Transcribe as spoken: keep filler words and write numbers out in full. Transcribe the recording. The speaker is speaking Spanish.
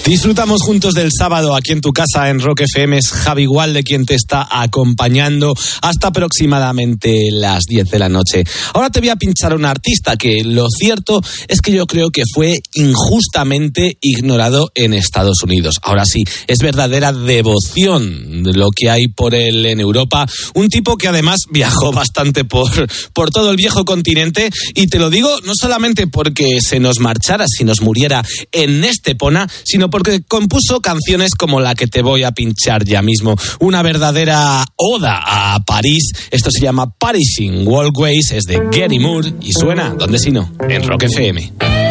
Disfrutamos juntos del sábado aquí en tu casa en Rock F M. Es Javi Gualde quien te está acompañando hasta aproximadamente las diez de la noche. Ahora te voy a pinchar a un artista que lo cierto es que yo creo que fue injustamente ignorado en Estados Unidos. Ahora sí, es verdadera devoción de lo que hay por él en Europa. Un tipo que además viajó bastante por, por todo el viejo continente, y te lo digo no solamente porque se nos marchara, si nos muriera en Estepona, sino porque compuso canciones como la que te voy a pinchar ya mismo. Una verdadera oda a París. Esto se llama Parisian Walkways, es de Gary Moore y suena, ¿dónde si no? En Rock F M.